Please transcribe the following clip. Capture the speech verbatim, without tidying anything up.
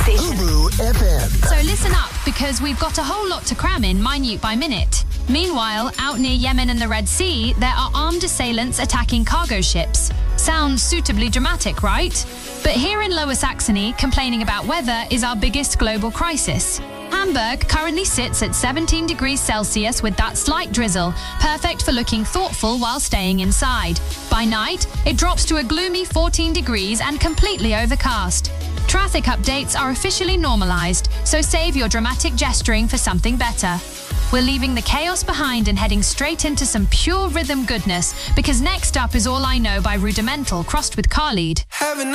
station. Ubu F M. So listen up, because we've got a whole lot to cram in minute by minute. Meanwhile, out near Yemen and the Red Sea, there are armed assailants attacking cargo ships. Sounds suitably dramatic, right? But here in Lower Saxony, complaining about weather is our biggest global crisis. Hamburg currently sits at seventeen degrees Celsius with that slight drizzle, perfect for looking thoughtful while staying inside. By night, it drops to a gloomy fourteen degrees and completely overcast. Traffic updates are officially normalised, so save your dramatic gesturing for something better. We're leaving the chaos behind and heading straight into some pure rhythm goodness, because next up is All I Know by Rudimental crossed with Khalid.